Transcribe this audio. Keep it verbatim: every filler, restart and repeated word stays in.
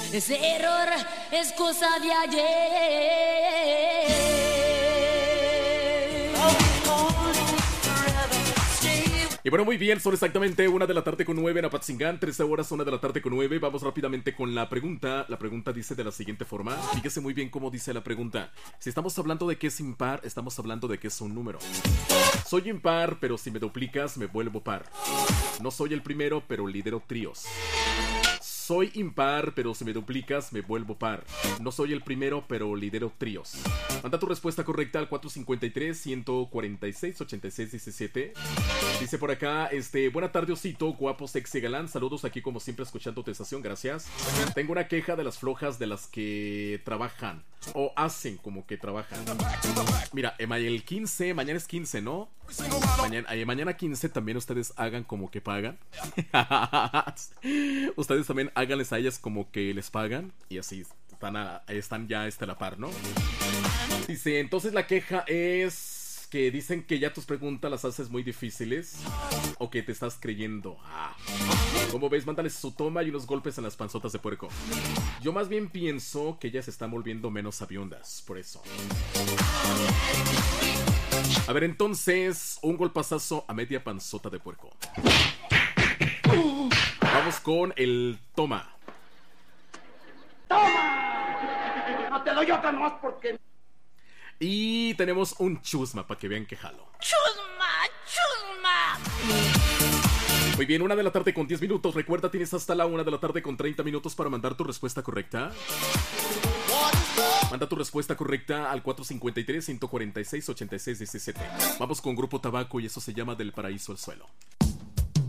Ese error es cosa de ayer. Y bueno, muy bien, son exactamente una de la tarde con nueve en Apatzingán, trece horas, una de la tarde con nueve. Vamos rápidamente con la pregunta. La pregunta dice de la siguiente forma. Fíjese muy bien cómo dice la pregunta. Si estamos hablando de que es impar, estamos hablando de que es un número. Soy impar, pero si me duplicas me vuelvo par. No soy el primero, pero lidero tríos. Soy impar, pero si me duplicas me vuelvo par. No soy el primero, pero lidero tríos. Manda tu respuesta correcta al cuatro cinco tres, uno cuatro seis, ocho seis uno siete. Dice por acá, este, buena tarde Osito, guapo, sexy, galán. Saludos aquí como siempre escuchando tu estación, gracias. Tengo una queja de las flojas de las que trabajan o hacen como que trabajan. Mira, el quince, mañana es quince, ¿no? Mañana, eh, mañana quince también ustedes hagan como que pagan. Ustedes también háganles a ellas como que les pagan. Y así están, a, están ya este, a la par, ¿no? Dice, entonces la queja es que dicen que ya tus preguntas las haces muy difíciles. O que te estás creyendo. Ah. Como ves, mándales su toma y unos golpes en las panzotas de puerco. Yo más bien pienso que ellas se están volviendo menos sabiondas. Por eso. A ver, entonces, un golpazazo a media panzota de puerco. Vamos con el toma. ¡Toma! No te doy otra más porque... Y tenemos un chusma para que vean que jalo. ¡Chusma! ¡Chusma! Muy bien, una de la tarde con diez minutos. Recuerda, tienes hasta la una de la tarde con treinta minutos para mandar tu respuesta correcta. Manda tu respuesta correcta al cuatro cinco tres, uno cuatro seis, ocho seis uno siete. Vamos con Grupo Tabaco y eso se llama Del Paraíso al Suelo.